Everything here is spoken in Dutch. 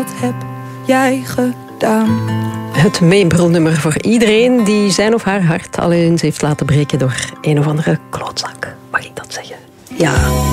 wat heb jij gedaan? Het meebrulnummer voor iedereen die zijn of haar hart al eens heeft laten breken door een of andere klootzak. Mag ik dat zeggen? Ja.